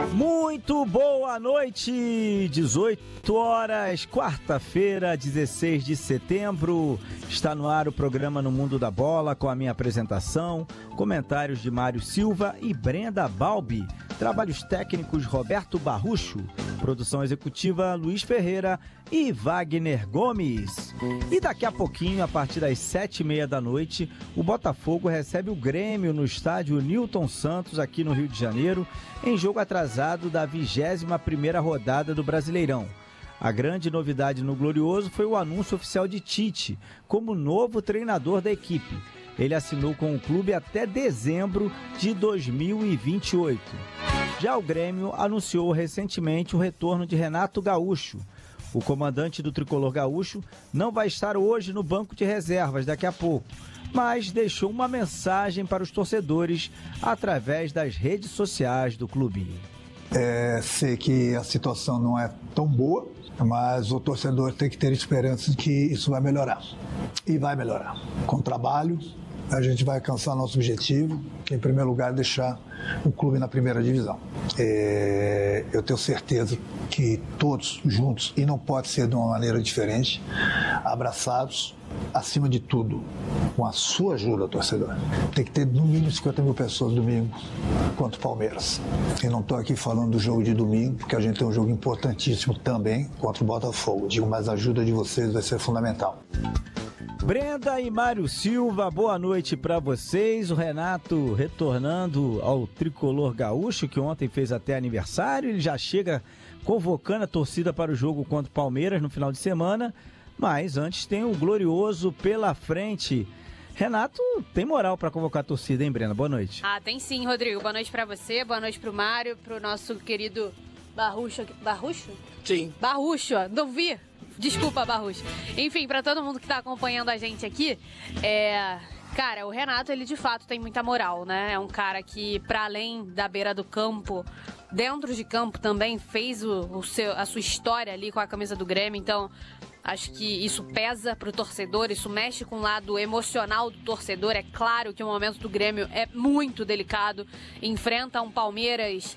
Muito boa noite, 18 horas, quarta-feira, 16 de setembro. Está no ar o programa No Mundo da Bola, com a minha apresentação, comentários de Mário Silva e Brenda Balbi, trabalhos técnicos Roberto Barrucho, produção executiva Luiz Ferreira e Wagner Gomes. E daqui a pouquinho, a partir das 7h30 da noite, o Botafogo recebe o Grêmio no estádio Newton Santos, aqui no Rio de Janeiro, em jogo atrasado da 21ª rodada do Brasileirão. A grande novidade no Glorioso foi o anúncio oficial de Tite como novo treinador da equipe. Ele assinou com o clube até dezembro de 2028. Já o Grêmio anunciou recentemente o retorno de Renato Gaúcho. O comandante do tricolor gaúcho não vai estar hoje no banco de reservas daqui a pouco, mas deixou uma mensagem para os torcedores através das redes sociais do clube. Sei que a situação não é tão boa, mas o torcedor tem que ter esperança de que isso vai melhorar. E vai melhorar. Com trabalho, a gente vai alcançar nosso objetivo, que em primeiro lugar é deixar o clube na primeira divisão. Eu tenho certeza que todos juntos, e não pode ser de uma maneira diferente, abraçados, acima de tudo, com a sua ajuda, torcedor. Tem que ter no mínimo 50 mil pessoas domingo contra o Palmeiras. E não estou aqui falando do jogo de domingo, porque a gente tem um jogo importantíssimo também contra o Botafogo. Digo, mas a ajuda de vocês vai ser fundamental. Brenda e Mário Silva, boa noite para vocês. O Renato retornando ao tricolor gaúcho, que ontem fez até aniversário. Ele já chega convocando a torcida para o jogo contra o Palmeiras no final de semana. Mas antes tem o Glorioso pela frente. Renato tem moral para convocar a torcida, hein, Brenda? Boa noite. Tem sim, Rodrigo. Boa noite para você, boa noite pro Mário, pro nosso querido Barrucho. Barrucho? Sim. Barrucho, não vi. Desculpa, Barrucho. Enfim, pra todo mundo que tá acompanhando a gente aqui, cara, o Renato, ele de fato tem muita moral, né? É um cara que, pra além da beira do campo, dentro de campo também fez a sua história ali com a camisa do Grêmio, então acho que isso pesa pro torcedor, isso mexe com o lado emocional do torcedor. É claro que o momento do Grêmio é muito delicado, enfrenta um Palmeiras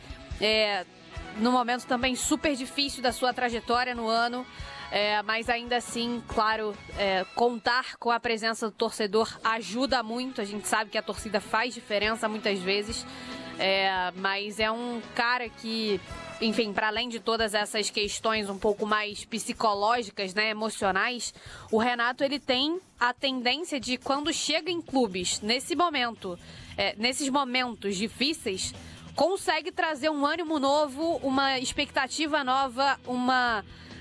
no momento também super difícil da sua trajetória no ano. Mas ainda assim, claro, contar com a presença do torcedor ajuda muito. A gente sabe que a torcida faz diferença muitas vezes, mas é um cara que, enfim, para além de todas essas questões um pouco mais psicológicas, né, emocionais, o Renato, ele tem a tendência de, quando chega em clubes, nesses momentos difíceis, consegue trazer um ânimo novo, uma expectativa nova, uma